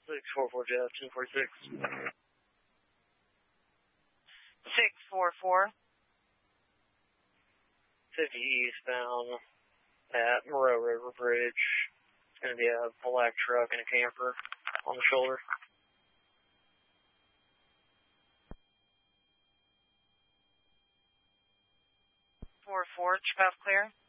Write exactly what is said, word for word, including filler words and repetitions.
six four four Jeff, ten forty-six. six four four. fifty eastbound at Moreau River Bridge. It's going to be a black truck and a camper on the shoulder. four four, twelve clear.